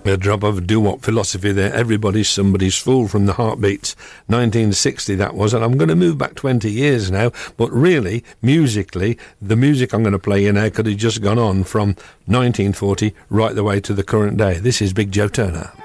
A drop of doo-wop philosophy there. Everybody's somebody's fool from the Heartbeats. 1960 that was, and I'm going to move back 20 years now, but really, musically, the music I'm going to play you now could have just gone on from 1940 right the way to the current day. This is Big Joe Turner.